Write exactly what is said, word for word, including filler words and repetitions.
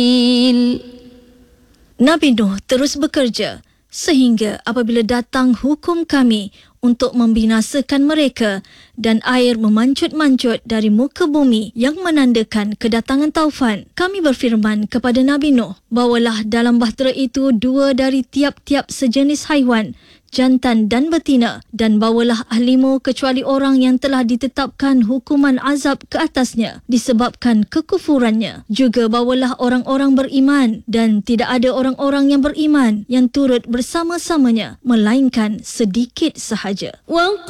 Nabi Nuh terus bekerja sehingga apabila datang hukum kami untuk membinasakan mereka dan air memancut-mancut dari muka bumi yang menandakan kedatangan taufan, kami berfirman kepada Nabi Nuh, bawalah dalam bahtera itu dua dari tiap-tiap sejenis haiwan, jantan dan betina, dan bawalah ahlimu kecuali orang yang telah ditetapkan hukuman azab ke atasnya disebabkan kekufurannya. Juga bawalah orang-orang beriman, dan tidak ada orang-orang yang beriman yang turut bersama-samanya melainkan sedikit sahaja.